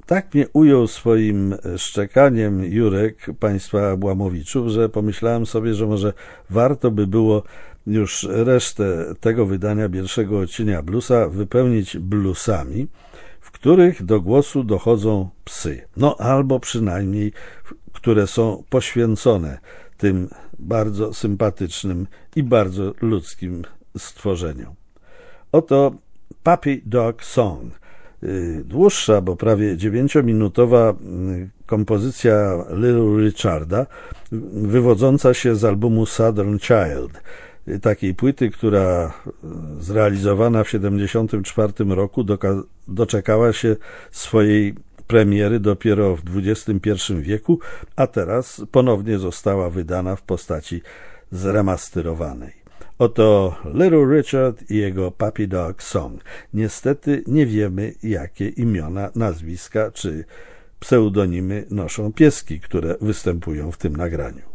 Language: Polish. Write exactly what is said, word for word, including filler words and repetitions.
Tak mnie ujął swoim szczekaniem Jurek państwa Abłamowiczów, że pomyślałem sobie, że może warto by było już resztę tego wydania pierwszego odcienia bluesa wypełnić bluesami, w których do głosu dochodzą psy, no albo przynajmniej które są poświęcone tym bardzo sympatycznym i bardzo ludzkim stworzeniom. Oto Puppy Dog Song, dłuższa, bo prawie dziewięciominutowa kompozycja Little Richarda, wywodząca się z albumu Southern Child, takiej płyty, która zrealizowana w siedemdziesiątym czwartym roku doka- doczekała się swojej premiery dopiero w dwudziestym pierwszym wieku, a teraz ponownie została wydana w postaci zremasterowanej. Oto Little Richard i jego Puppy Dog Song. Niestety nie wiemy, jakie imiona, nazwiska czy pseudonimy noszą pieski, które występują w tym nagraniu.